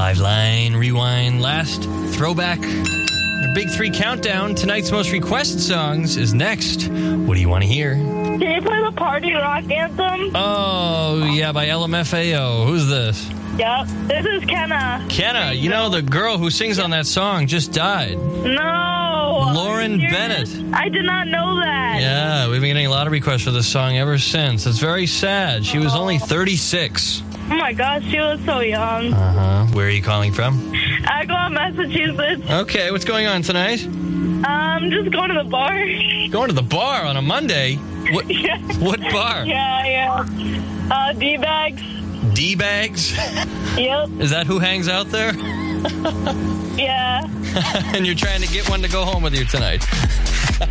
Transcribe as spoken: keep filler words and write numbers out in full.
Live Line Rewind. Last throwback. The Big Three Countdown. Tonight's most requested songs is next. What do you want to hear? Can you play the Party Rock Anthem? Oh, yeah, by L M F A O. Who's this? Yep. This is Kenna. Kenna. You know, the girl who sings on that song just died. No. Lauren Bennett. I did not know that. Yeah, we've been getting a lot of requests for this song ever since. It's very sad. She was only thirty-six. Oh, my gosh. She was so young. Uh-huh. Where are you calling from? Agawam, Massachusetts. Okay, what's going on tonight? Um, just going to the bar. Going to the bar on a Monday? What, Yeah. what bar? Yeah, yeah. Uh, D-bags. D-bags? Yep. Is that who hangs out there? Yeah. And you're trying to get one to go home with you tonight.